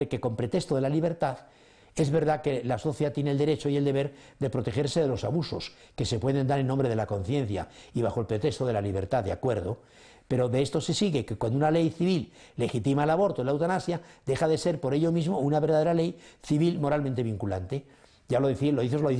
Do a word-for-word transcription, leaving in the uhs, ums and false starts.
que con pretexto de la libertad, es verdad que la sociedad tiene el derecho y el deber de protegerse de los abusos que se pueden dar en nombre de la conciencia y bajo el pretexto de la libertad, de acuerdo, pero de esto se sigue que cuando una ley civil legitima el aborto y la eutanasia, deja de ser por ello mismo una verdadera ley civil moralmente vinculante. Ya lo decía, lo dices, lo dices